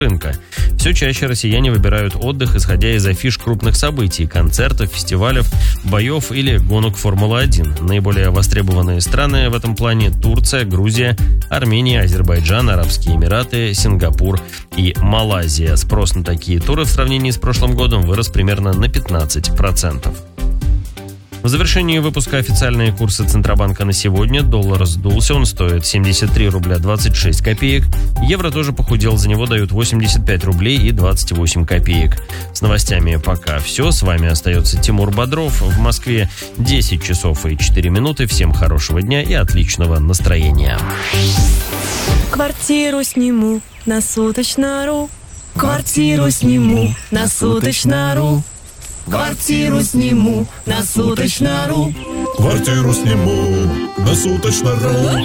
рынка. Все чаще россияне выбирают отдых, исходя из афиш крупных событий, концертов, фестивалей, боев или гонок Формулы-1. Наиболее востребованные страны в этом плане – Турция, Грузия, Армения, Азербайджан, Арабские Эмираты, Сингапур и Малайзия. Спрос на такие туры в сравнении с прошлым годом вырос примерно на 15%. В завершении выпуска официальные курсы Центробанка на сегодня. Доллар сдулся, он стоит 73 рубля 26 копеек. Евро тоже похудел, за него дают 85 рублей и 28 копеек. С новостями пока все. С вами остается Тимур Бодров. В Москве 10 часов и 4 минуты. Всем хорошего дня и отличного настроения. Квартиру сниму на суточно.ру. Квартиру сниму на суточно.ру. Квартиру сниму на суточно.ру. Квартиру сниму на суточно.ру.